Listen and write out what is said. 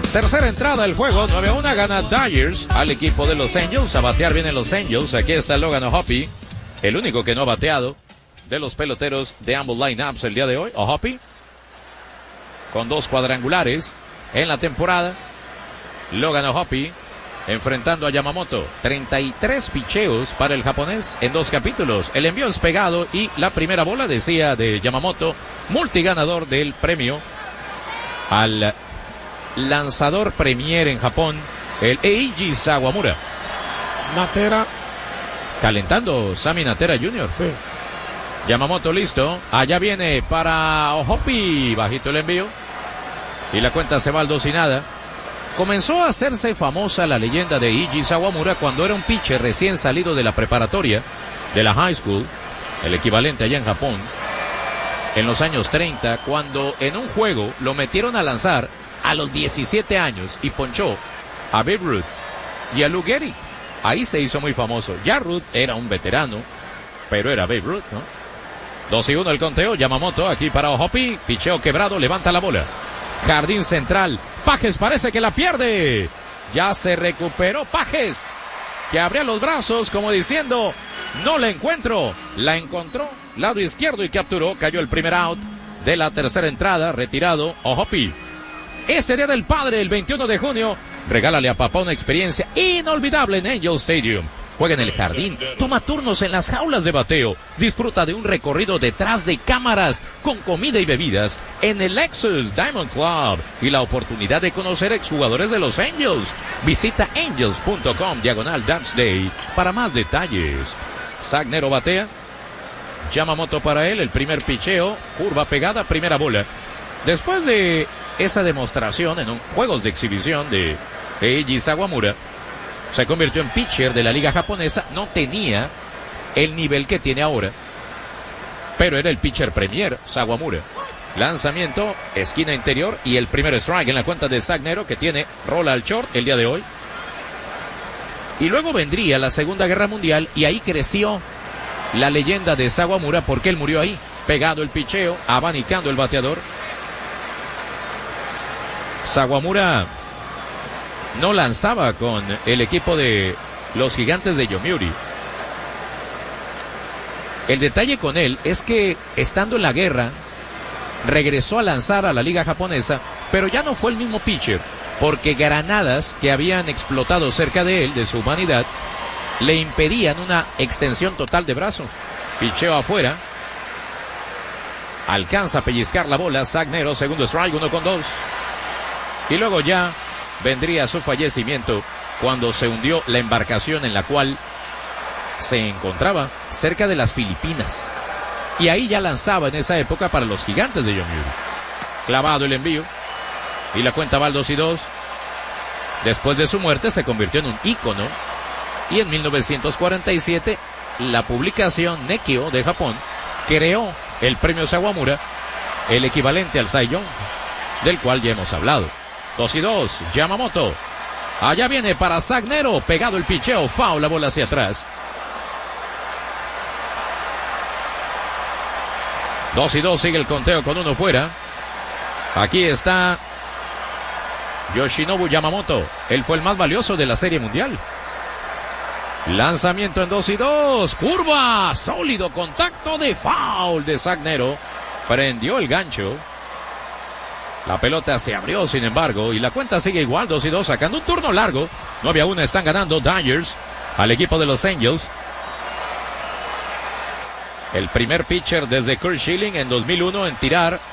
Tercera entrada del juego, 9-1 gana Dodgers al equipo de los Angels. A batear vienen los Angels. Aquí está Logan O'Hoppe, el único que no ha bateado de los peloteros de ambos lineups el día de hoy. O'Hoppe con 2 cuadrangulares en la temporada. Logan O'Hoppe enfrentando a Yamamoto. 33 picheos para el japonés en 2 capítulos. El envío es pegado y la primera bola, decía de Yamamoto, multiganador del premio al lanzador premier en Japón, el Eiji Sawamura. Natera. Calentando Sammy Natera Jr. Sí. Yamamoto listo. Allá viene para O'Hoppe. Bajito el envío. Y la cuenta se va al 2-0. Comenzó a hacerse famosa la leyenda de Eiji Sawamura cuando era un pitcher recién salido de la preparatoria, de la high school, el equivalente allá en Japón, en los años 30, cuando en un juego lo metieron a lanzar a los 17 años y ponchó a Babe Ruth y a Lou Gehrig. Ahí se hizo muy famoso. Ya Ruth era un veterano, pero era Babe Ruth, ¿no? 2-1 el conteo. Yamamoto aquí para O'Hoppe. Picheo quebrado, levanta la bola. Jardín central. Pages parece que la pierde. Ya se recuperó Pages, que abría los brazos como diciendo, no la encuentro. La encontró, lado izquierdo, y capturó. Cayó el primer out de la tercera entrada. Retirado O'Hoppe. Este Día del Padre, el 21 de junio, regálale a papá una experiencia inolvidable en Angel Stadium. Juega en el jardín, toma turnos en las jaulas de bateo, disfruta de un recorrido detrás de cámaras con comida y bebidas en el Lexus Diamond Club y la oportunidad de conocer exjugadores de los Angels. Visita angels.com/Dance Day para más detalles. Sagnero batea. Yamamoto para él, el primer picheo, curva pegada, primera bola. Después de esa demostración en juegos de exhibición de Eiji Sawamura, se convirtió en pitcher de la liga japonesa. No tenía el nivel que tiene ahora, pero era el pitcher premier, Sawamura. Lanzamiento, esquina interior y el primer strike en la cuenta de Sagnero, que tiene rola al short el día de hoy. Y luego vendría la Segunda Guerra Mundial y ahí creció la leyenda de Sawamura porque él murió ahí, pegado el picheo, abanicando el bateador. Sawamura no lanzaba con el equipo de los Gigantes de Yomiuri. El detalle con él es que, estando en la guerra, regresó a lanzar a la liga japonesa, pero ya no fue el mismo pitcher, porque granadas que habían explotado cerca de él, de su humanidad, le impedían una extensión total de brazo. Picheo afuera. Alcanza a pellizcar la bola Sagnero, segundo strike, 1-2. Y luego ya vendría su fallecimiento cuando se hundió la embarcación en la cual se encontraba cerca de las Filipinas. Y ahí ya lanzaba en esa época para los Gigantes de Yomiuri. Clavado el envío. Y la cuenta va al 2-2. Después de su muerte se convirtió en un ícono. Y en 1947 la publicación Nekkio de Japón creó el premio Sawamura, el equivalente al Cy Young, del cual ya hemos hablado. 2-2, Yamamoto. Allá viene para Sagnero, pegado el picheo, foul, la bola hacia atrás. 2-2, sigue el conteo con uno fuera. Aquí está Yoshinobu Yamamoto. Él fue el más valioso de la Serie Mundial. Lanzamiento en 2-2, curva, sólido contacto de foul de Sagnero. Prendió el gancho. La pelota se abrió, sin embargo, y la cuenta sigue igual, 2-2, sacando un turno largo. 9-1 están ganando Dodgers al equipo de los Angels. El primer pitcher desde Curt Schilling en 2001 en tirar